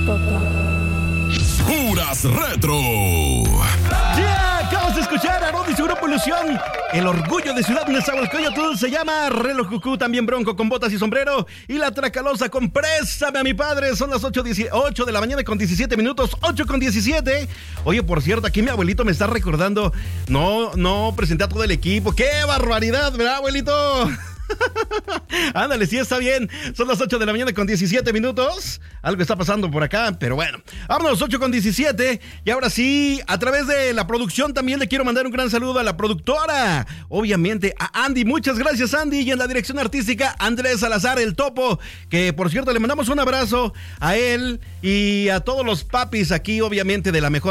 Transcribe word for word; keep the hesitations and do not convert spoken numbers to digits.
Puras retro. Yeah, acabas de escuchar a Rod y su grupo Ilusión. El orgullo de Ciudad Nezahualcóyotl se llama Reloj Cucú, también Bronco con botas y sombrero. Y la Tracalosa con Préstame a mi padre. Son las ocho de la mañana con diecisiete minutos. ocho con diecisiete. Oye, por cierto, aquí mi abuelito me está recordando. No, no presenté a todo el equipo. ¡Qué barbaridad, verdad, abuelito! Ándale, sí está bien. Son las ocho de la mañana con diecisiete minutos. Algo está pasando por acá, pero bueno. Vámonos, ocho con diecisiete. Y ahora sí, a través de la producción también le quiero mandar un gran saludo a la productora. Obviamente a Andy. Muchas gracias, Andy. Y en la dirección artística, Andrés Salazar, el Topo. Que por cierto, le mandamos un abrazo a él y a todos los papis aquí, obviamente, de la mejor